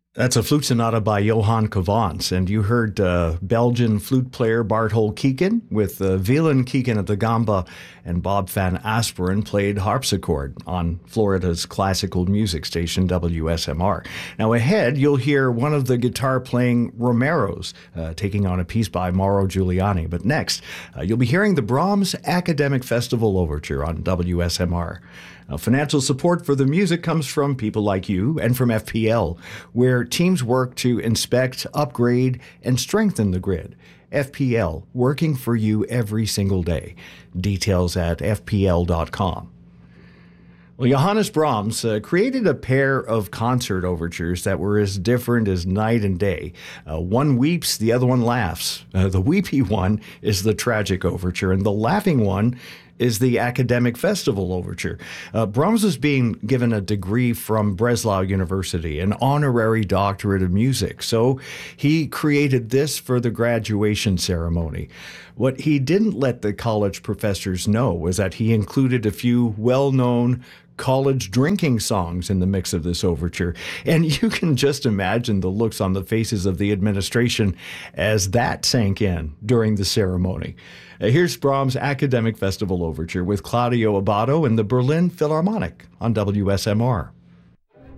That's a flute sonata by Johann Cavans, and you heard Belgian flute player Bartol Kieken with Wieland Kieken at the gamba, and Bob van Asperen played harpsichord on Florida's classical music station WSMR. Now ahead, you'll hear one of the guitar-playing Romeros taking on a piece by Mauro Giuliani. But next, you'll be hearing the Brahms Academic Festival Overture on WSMR. Now, financial support for the music comes from people like you and from FPL, where teams work to inspect, upgrade, and strengthen the grid. FPL, working for you every single day. Details at fpl.com. Well, Johannes Brahms created a pair of concert overtures that were as different as night and day. One weeps, the other one laughs. The weepy one is the tragic overture, and the laughing one is the Academic Festival Overture. Brahms is being given a degree from Breslau University, an honorary doctorate of music, so he created this for the graduation ceremony. What he didn't let the college professors know was that he included a few well-known college drinking songs in the mix of this overture. And you can just imagine the looks on the faces of the administration as that sank in during the ceremony. Here's Brahms' Academic Festival Overture with Claudio Abbado and the Berlin Philharmonic on WSMR.